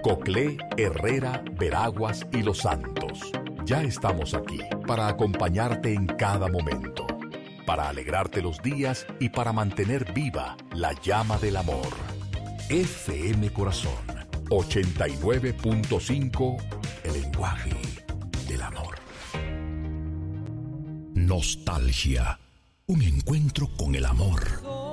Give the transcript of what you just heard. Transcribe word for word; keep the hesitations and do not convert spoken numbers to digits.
Coclé, Herrera, Veraguas y Los Santos. Ya estamos aquí para acompañarte en cada momento, para alegrarte los días y para mantener viva la llama del amor. F M Corazón ochenta y nueve punto cinco, el lenguaje del amor. Nostalgia, un encuentro con el amor.